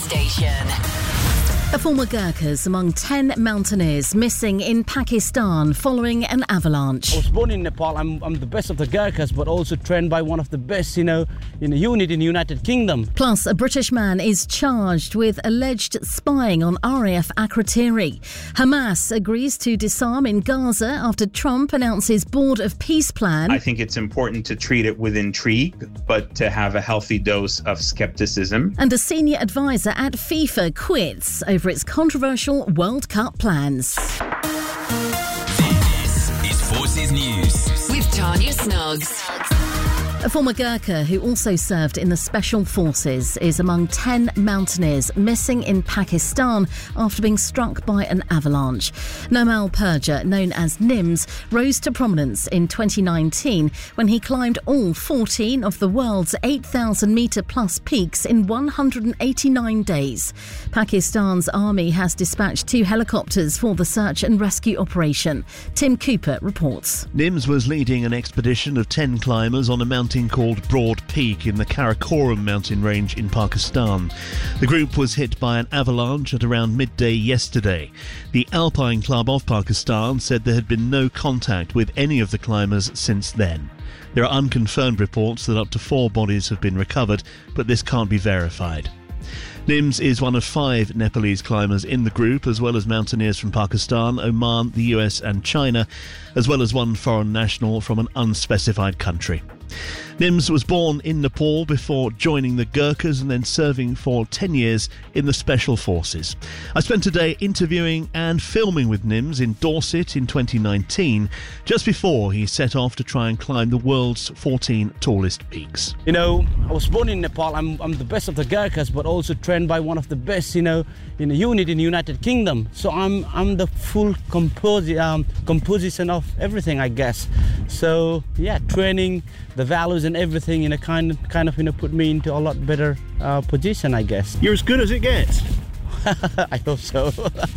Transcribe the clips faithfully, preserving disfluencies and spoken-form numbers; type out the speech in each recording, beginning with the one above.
station. A former Gurkhas among ten mountaineers missing in Pakistan following an avalanche. I was born in Nepal. I'm, I'm the best of the Gurkhas, but also trained by one of the best, you know, in a unit in the United Kingdom. Plus, a British man is charged with alleged spying on R A F Akrotiri. Hamas agrees to disarm in Gaza after Trump announces Board of Peace plan. I think it's important to treat it with intrigue, but to have a healthy dose of skepticism. And a senior advisor at FIFA quits over its controversial World Cup plans. This is Forces News with Tanya Snuggs. A former Gurkha who also served in the Special Forces is among ten mountaineers missing in Pakistan after being struck by an avalanche. Nomal Purja, known as Nims, rose to prominence in twenty nineteen when he climbed all fourteen of the world's eight thousand metre plus peaks in one hundred eighty-nine days. Pakistan's army has dispatched two helicopters for the search and rescue operation. Tim Cooper reports. Nims was leading an expedition of ten climbers on a mountain called Broad Peak in the Karakoram mountain range in Pakistan. The group was hit by an avalanche at around midday yesterday. The Alpine Club of Pakistan said there had been no contact with any of the climbers since then. There are unconfirmed reports that up to four bodies have been recovered, but this can't be verified. Nims is one of five Nepalese climbers in the group, as well as mountaineers from Pakistan, Oman, the U S and China, as well as one foreign national from an unspecified country. Nims was born in Nepal before joining the Gurkhas and then serving for ten years in the Special Forces. I spent a day interviewing and filming with Nims in Dorset in twenty nineteen, just before he set off to try and climb the world's fourteen tallest peaks. You know, I was born in Nepal. I'm, I'm the best of the Gurkhas, but also trained by one of the best, you know, in a unit in the United Kingdom. So I'm I'm the full composi- um, composition of everything, I guess. So yeah, training, the values and everything, you know, kind of, kind of, you know, put me into a lot better uh, position, I guess. You're as good as it gets. I hope so.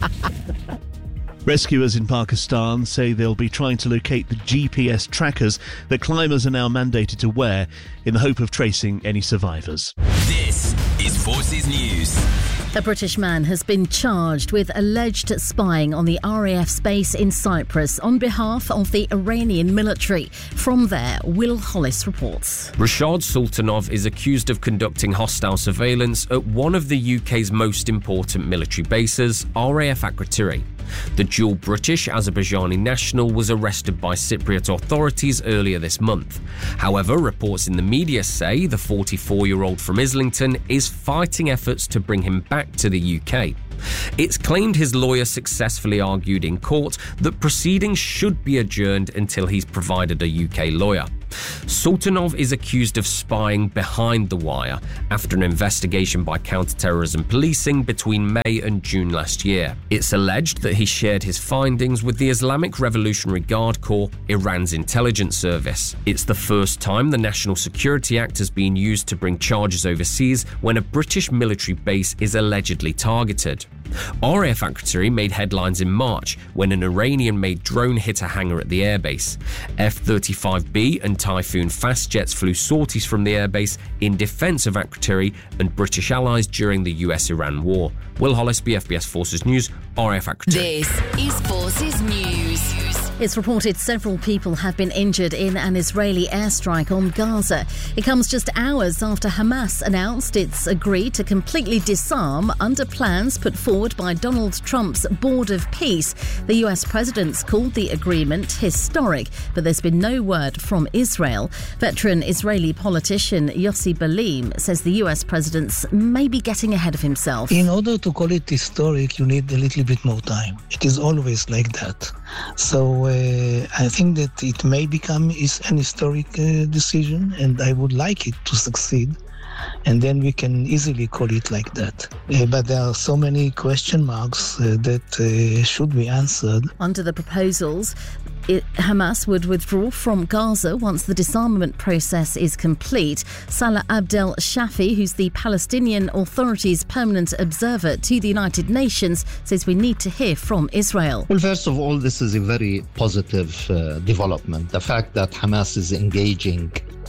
Rescuers in Pakistan say they'll be trying to locate the G P S trackers that climbers are now mandated to wear in the hope of tracing any survivors. This is Forces News. A British man has been charged with alleged spying on the R A F's base in Cyprus on behalf of the Iranian military. From there, Will Hollis reports. Rashad Sultanov is accused of conducting hostile surveillance at one of the U K's most important military bases, R A F Akrotiri. The dual British-Azerbaijani national was arrested by Cypriot authorities earlier this month. However, reports in the media say the forty-four-year-old from Islington is fighting efforts to bring him back to the U K. It's claimed his lawyer successfully argued in court that proceedings should be adjourned until he's provided a U K lawyer. Sultanov is accused of spying behind the wire after an investigation by counter-terrorism policing between May and June last year. It's alleged that he shared his findings with the Islamic Revolutionary Guard Corps, Iran's intelligence service. It's the first time the National Security Act has been used to bring charges overseas when a British military base is allegedly targeted. R A F Akrotiri made headlines in March when an Iranian-made drone hit a hangar at the airbase. F thirty-five B and Typhoon fast jets flew sorties from the airbase in defence of Akrotiri and British allies during the U S Iran war. Will Hollis, B F B S Forces News, R A F Akrotiri. This is Forces News. It's reported several people have been injured in an Israeli airstrike on Gaza. It comes just hours after Hamas announced it's agreed to completely disarm under plans put forward by Donald Trump's Board of Peace. The U S president's called the agreement historic, but there's been no word from Israel. Veteran Israeli politician Yossi Balim says the U S president's maybe getting ahead of himself. In order to call it historic, you need a little bit more time. It is always like that. So uh, I think that it may become is an historic uh, decision, and I would like it to succeed. And then we can easily call it like that. Uh, but there are so many question marks uh, that uh, should be answered. Under the proposals, it, Hamas would withdraw from Gaza once the disarmament process is complete. Salah Abdel Shafi, who's the Palestinian Authority's permanent observer to the United Nations, says we need to hear from Israel. Well, first of all, this is a very positive uh, development. The fact that Hamas is engaging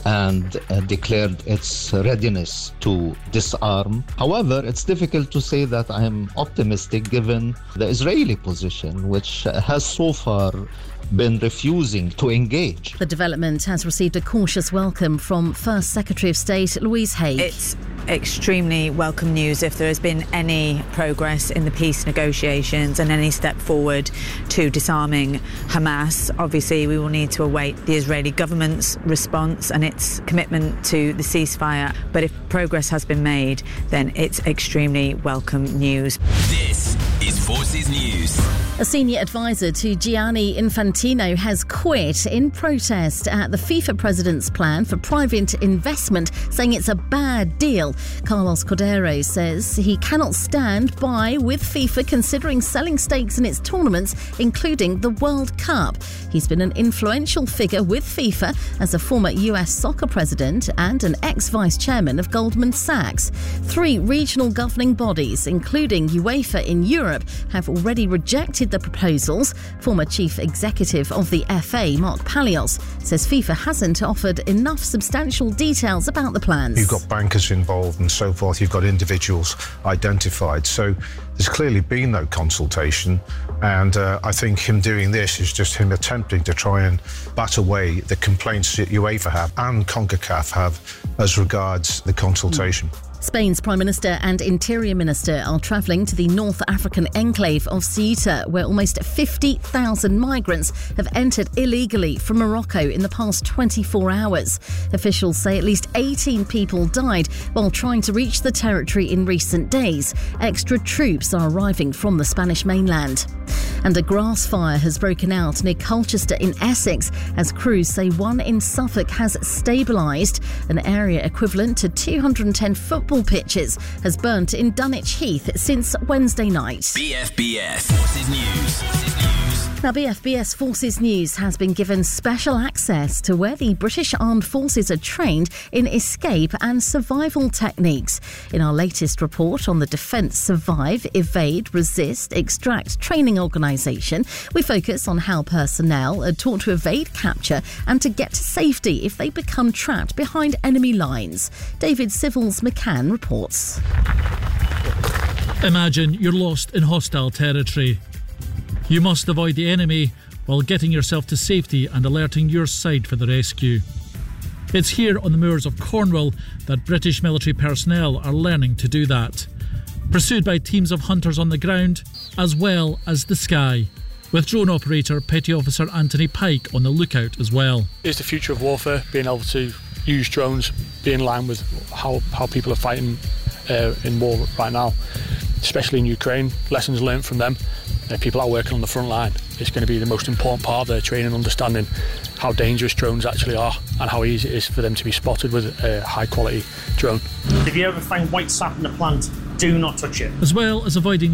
and uh, declared its readiness to disarm. However, it's difficult to say that I am optimistic given the Israeli position, which has so far been refusing to engage. The development has received a cautious welcome from First Secretary of State Louise Haigh. It's extremely welcome news if there has been any progress in the peace negotiations and any step forward to disarming Hamas. Obviously, we will need to await the Israeli government's response and its commitment to the ceasefire. But if progress has been made, then it's extremely welcome news. This is Forces News. A senior advisor to Gianni Infantino has quit in protest at the FIFA president's plan for private investment, saying it's a bad deal. Carlos Cordero says he cannot stand by with FIFA considering selling stakes in its tournaments, including the World Cup. He's been an influential figure with FIFA as a former U S soccer president and an ex-vice chairman of Goldman Sachs. Three regional governing bodies, including UEFA in Europe, have already rejected the proposals. Former chief executive of the F A, Mark Palios, says FIFA hasn't offered enough substantial details about the plans. You've got bankers involved and so forth, you've got individuals identified, so there's clearly been no consultation, and uh, I think him doing this is just him attempting to try and bat away the complaints that UEFA have and CONCACAF have as regards the consultation. Mm. Spain's Prime Minister and Interior Minister are travelling to the North African enclave of Ceuta, where almost fifty thousand migrants have entered illegally from Morocco in the past twenty-four hours. Officials say at least eighteen people died while trying to reach the territory in recent days. Extra troops are arriving from the Spanish mainland. And a grass fire has broken out near Colchester in Essex as crews say one in Suffolk has stabilised. An area equivalent to two hundred ten football pitches has burnt in Dunwich Heath since Wednesday night. B F B S Forces News. Forces News. Now, B F B S Forces News has been given special access to where the British Armed Forces are trained in escape and survival techniques. In our latest report on the Defence Survive, Evade, Resist, Extract training organisation, we focus on how personnel are taught to evade capture and to get to safety if they become trapped behind enemy lines. David Civils McCann reports. Imagine you're lost in hostile territory. You must avoid the enemy while getting yourself to safety and alerting your side for the rescue. It's here on the moors of Cornwall that British military personnel are learning to do that, pursued by teams of hunters on the ground as well as the sky, with drone operator Petty Officer Anthony Pike on the lookout as well. It's the future of warfare, being able to use drones, be in line with how, how people are fighting uh, in war right now, especially in Ukraine. Lessons learned from them. Uh, people are working on the front line. It's going to be the most important part of their training, understanding how dangerous drones actually are and how easy it is for them to be spotted with a high quality drone. If you ever find white sap in a plant, do not touch it. As well as avoiding